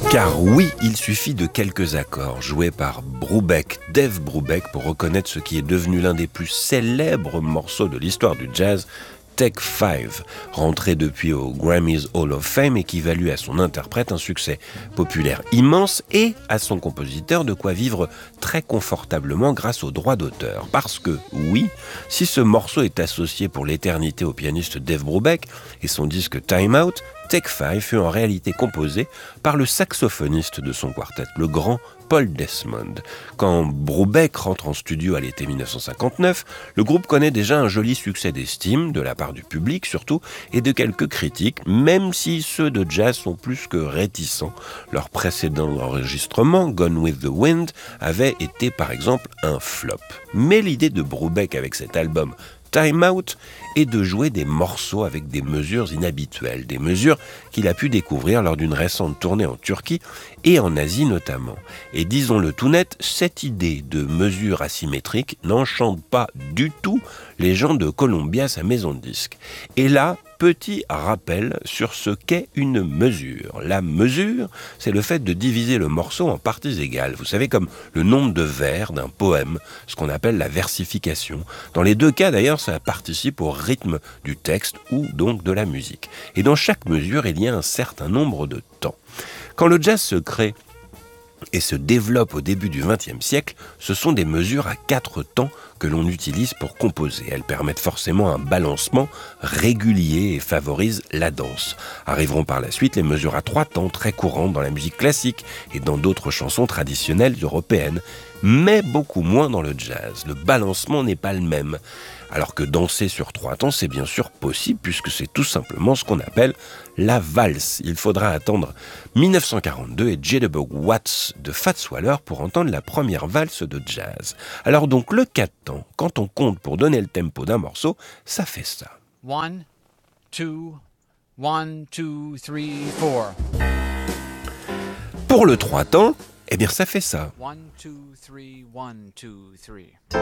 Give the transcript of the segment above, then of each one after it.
Car oui, il suffit de quelques accords joués par Brubeck, Dave Brubeck, pour reconnaître ce qui est devenu l'un des plus célèbres morceaux de l'histoire du jazz, Take 5, rentré depuis au Grammys Hall of Fame et qui valut à son interprète un succès populaire immense et à son compositeur de quoi vivre très confortablement grâce aux droits d'auteur. Parce que, oui, si ce morceau est associé pour l'éternité au pianiste Dave Brubeck et son disque Time Out, Take 5 fut en réalité composé par le saxophoniste de son quartet, le grand Paul Desmond. Quand Brubeck rentre en studio à l'été 1959, le groupe connaît déjà un joli succès d'estime, de la part du public surtout, et de quelques critiques, même si ceux de jazz sont plus que réticents. Leur précédent enregistrement, Gone with the Wind, avait été par exemple un flop. Mais l'idée de Brubeck avec cet album Time Out est de jouer des morceaux avec des mesures inhabituelles, des mesures qu'il a pu découvrir lors d'une récente tournée en Turquie et en Asie notamment. Et disons-le tout net, cette idée de mesures asymétriques n'enchante pas du tout les gens de Columbia, sa maison de disques. Et là, petit rappel sur ce qu'est une mesure. La mesure, c'est le fait de diviser le morceau en parties égales. Vous savez, comme le nombre de vers d'un poème, ce qu'on appelle la versification. Dans les deux cas, d'ailleurs, ça participe au rythme du texte ou donc de la musique. Et dans chaque mesure, il y a un certain nombre de temps. Quand le jazz se crée et se développe au début du XXe siècle, ce sont des mesures à 4 temps que l'on utilise pour composer. Elles permettent forcément un balancement régulier et favorisent la danse. Arriveront par la suite les mesures à 3 temps, très courantes dans la musique classique et dans d'autres chansons traditionnelles européennes, mais beaucoup moins dans le jazz. Le balancement n'est pas le même. Alors que danser sur 3 temps, c'est bien sûr possible puisque c'est tout simplement ce qu'on appelle la valse. Il faudra attendre 1942 et Jitterbug Watts de Fats Waller pour entendre la première valse de jazz. Alors donc le 4 temps, quand on compte pour donner le tempo d'un morceau, ça fait ça. 1, 2, 1, 2, 3, 4. Pour le 3 temps, eh bien ça fait ça. 1, 2, 3, 1, 2, 3.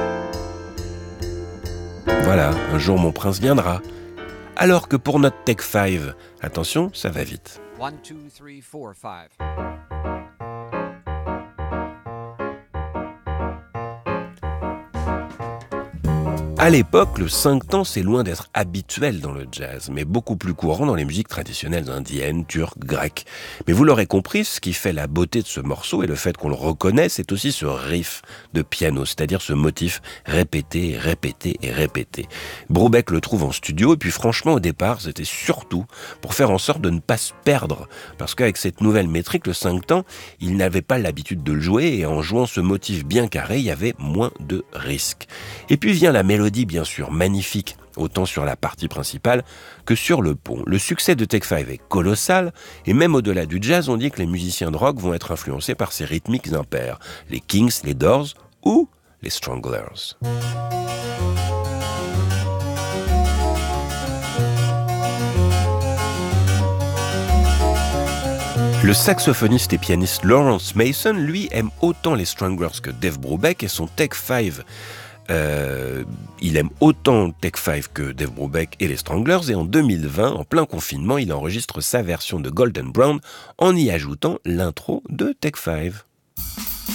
Voilà, un jour mon prince viendra. Alors que pour notre Take 5, attention, ça va vite. 1, 2, 3, 4, 5. À l'époque, le 5 temps, c'est loin d'être habituel dans le jazz, mais beaucoup plus courant dans les musiques traditionnelles indiennes, turques, grecques. Mais vous l'aurez compris, ce qui fait la beauté de ce morceau et le fait qu'on le reconnaît, c'est aussi ce riff de piano, c'est-à-dire ce motif répété, répété et répété. Brubeck le trouve en studio et puis franchement, au départ, c'était surtout pour faire en sorte de ne pas se perdre, parce qu'avec cette nouvelle métrique, le 5 temps, il n'avait pas l'habitude de le jouer et en jouant ce motif bien carré, il y avait moins de risques. Et puis vient la mélodie bien sûr magnifique, autant sur la partie principale que sur le pont. Le succès de Take 5 est colossal, et même au-delà du jazz, on dit que les musiciens de rock vont être influencés par ces rythmiques impairs. Les Kings, les Doors ou les Stranglers. Le saxophoniste et pianiste Lawrence Mason, lui, aime autant les Stranglers que Dave Brubeck et son Take 5. Il aime autant Take 5 que Dave Brubeck et les Stranglers, et en 2020, en plein confinement, il enregistre sa version de Golden Brown en y ajoutant l'intro de Take 5.